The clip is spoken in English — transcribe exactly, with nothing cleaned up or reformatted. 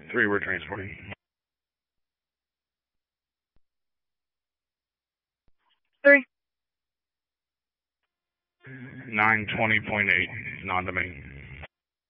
Three, we're transporting. Three. nine twenty point eight, non-domain.